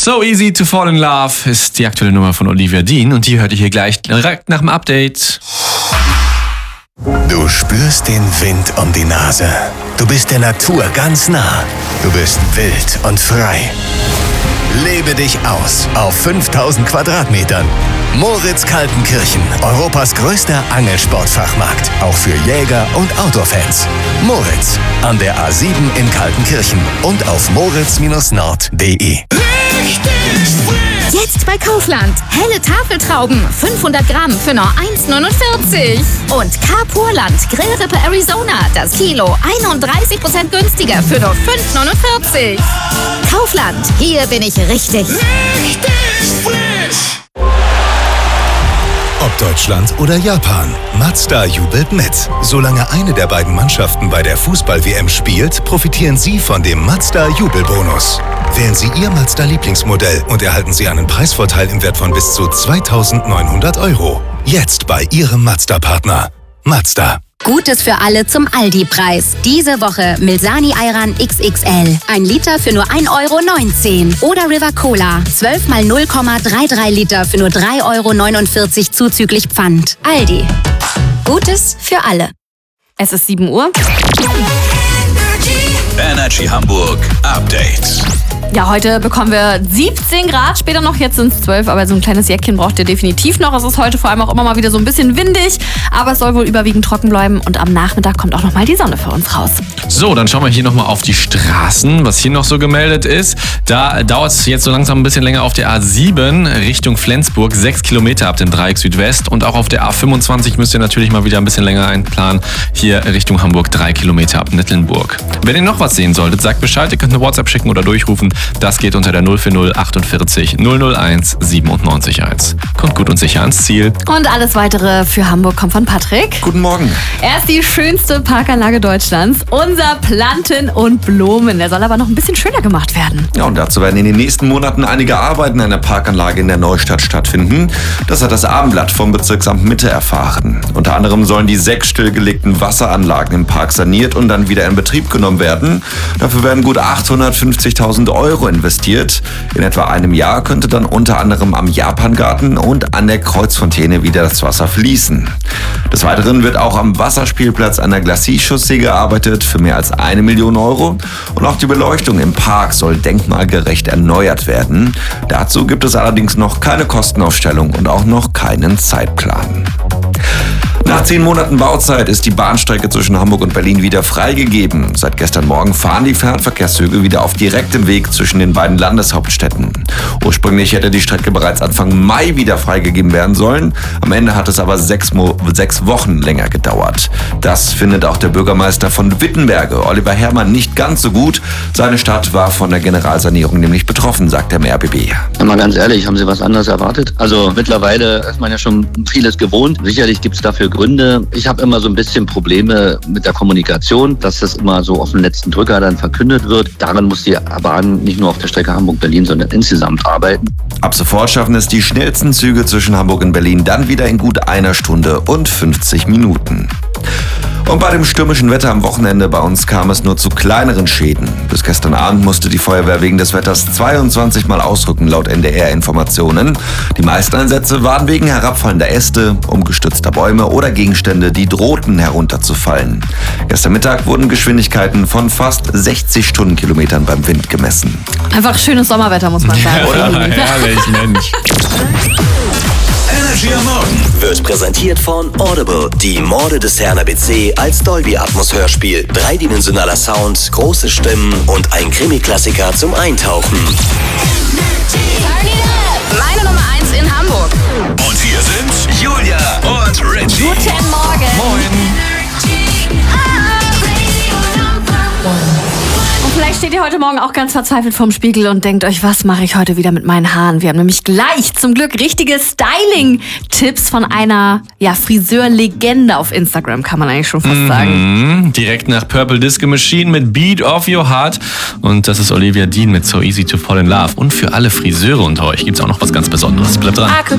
So Easy to Fall in Love ist die aktuelle Nummer von Olivia Dean und die hört ihr hier gleich direkt nach dem Update. Du spürst den Wind um die Nase. Du bist der Natur ganz nah. Du bist wild und frei. Lebe dich aus auf 5000 Quadratmetern. Moritz Kaltenkirchen, Europas größter Angelsportfachmarkt. Auch für Jäger und Outdoor-Fans. Moritz, an der A7 in Kaltenkirchen und auf moritz-nord.de. Jetzt bei Kaufland. Helle Tafeltrauben, 500 Gramm für nur 1,49. Und Carpurland Grillrippe Arizona, das Kilo 31% günstiger für nur 5,49. Kaufland, hier bin ich richtig frisch. Ob Deutschland oder Japan, Mazda jubelt mit. Solange eine der beiden Mannschaften bei der Fußball-WM spielt, profitieren Sie von dem Mazda-Jubelbonus. Wählen Sie Ihr Mazda-Lieblingsmodell und erhalten Sie einen Preisvorteil im Wert von bis zu 2.900 €. Jetzt bei Ihrem Mazda-Partner. Mazda. Gutes für alle zum Aldi-Preis. Diese Woche Milsani Ayran XXL. 1 Liter für nur 1,19 € Oder River Cola. 12 mal 0,33 Liter für nur 3,49 € zuzüglich Pfand. Aldi. Gutes für alle. Es ist 7 Uhr. Energy Hamburg Update. Ja, heute bekommen wir 17 Grad, später noch, jetzt sind es 12, aber so ein kleines Jäckchen braucht ihr definitiv noch. Es ist heute vor allem auch immer mal wieder so ein bisschen windig, aber es soll wohl überwiegend trocken bleiben und am Nachmittag kommt auch nochmal die Sonne für uns raus. So, dann schauen wir hier nochmal auf die Straßen, was hier noch so gemeldet ist. Da dauert es jetzt so langsam ein bisschen länger auf der A7 Richtung Flensburg, 6 Kilometer ab dem Dreieck Südwest. Und auch auf der A25 müsst ihr natürlich mal wieder ein bisschen länger einplanen. Hier Richtung Hamburg, 3 Kilometer ab Nittelnburg. Wenn ihr noch was sehen solltet, sagt Bescheid, ihr könnt eine WhatsApp schicken oder durchrufen. Das geht unter der 040 48 001 97 1. Kommt gut und sicher ans Ziel. Und alles weitere für Hamburg kommt von Patrick. Guten Morgen. Er ist die schönste Parkanlage Deutschlands. Unser Planten und Blumen. Der soll aber noch ein bisschen schöner gemacht werden. Ja, und dazu werden in den nächsten Monaten einige Arbeiten an der Parkanlage in der Neustadt stattfinden. Das hat das Abendblatt vom Bezirksamt Mitte erfahren. Unter anderem sollen die 6 stillgelegten Wasseranlagen im Park saniert und dann wieder in Betrieb genommen werden. Dafür werden gut 850.000 € investiert. In etwa einem Jahr könnte dann unter anderem am Japangarten und an der Kreuzfontäne wieder das Wasser fließen. Des Weiteren wird auch am Wasserspielplatz an der Glacis-Chaussee gearbeitet für mehr als 1 Million €. Und auch die Beleuchtung im Park soll denkmalgerecht erneuert werden. Dazu gibt es allerdings noch keine Kostenaufstellung und auch noch keinen Zeitplan. Nach 10 Monaten Bauzeit ist die Bahnstrecke zwischen Hamburg und Berlin wieder freigegeben. Seit gestern Morgen fahren die Fernverkehrszüge wieder auf direktem Weg zwischen den beiden Landeshauptstädten. Ursprünglich hätte die Strecke bereits Anfang Mai wieder freigegeben werden sollen. Am Ende hat es aber 6 Wochen länger gedauert. Das findet auch der Bürgermeister von Wittenberge, Oliver Herrmann, nicht ganz so gut. Seine Stadt war von der Generalsanierung nämlich betroffen, sagt er im RBB. Mal ganz ehrlich, haben Sie was anderes erwartet? Also mittlerweile ist man ja schon vieles gewohnt. Sicherlich gibt es dafür Gründe. Ich habe immer so ein bisschen Probleme mit der Kommunikation, dass das immer so auf den letzten Drücker dann verkündet wird. Daran muss die Bahn nicht nur auf der Strecke Hamburg-Berlin, sondern insgesamt arbeiten. Ab sofort schaffen es die schnellsten Züge zwischen Hamburg und Berlin dann wieder in gut 1 Stunde und 50 Minuten. Und bei dem stürmischen Wetter am Wochenende bei uns kam es nur zu kleineren Schäden. Bis gestern Abend musste die Feuerwehr wegen des Wetters 22 Mal ausrücken, laut NDR-Informationen. Die meisten Einsätze waren wegen herabfallender Äste, umgestürzter Bäume oder Gegenstände, die drohten herunterzufallen. Gestern Mittag wurden Geschwindigkeiten von fast 60 Stundenkilometern beim Wind gemessen. Einfach schönes Sommerwetter, muss man sagen. Ja, herrlich, Mensch. Energy am Morgen wird präsentiert von Audible. Die Morde des Herrn ABC als Dolby Atmos Hörspiel. 3-dimensionaler Sound, große Stimmen und ein Krimi-Klassiker zum Eintauchen. Meine Nummer 1 in Hamburg. Und hier sind Julia und Richie. Guten Morgen. Moin. Und vielleicht steht ihr heute Morgen auch ganz verzweifelt vorm Spiegel und denkt euch, was mache ich heute wieder mit meinen Haaren? Wir haben nämlich gleich zum Glück richtige Styling-Tipps von einer Friseurlegende auf Instagram, kann man eigentlich schon fast sagen. Direkt nach Purple Disco Machine mit Beat of Your Heart. Und das ist Olivia Dean mit So Easy to Fall in Love. Und für alle Friseure unter euch gibt es auch noch was ganz Besonderes. Bleibt dran.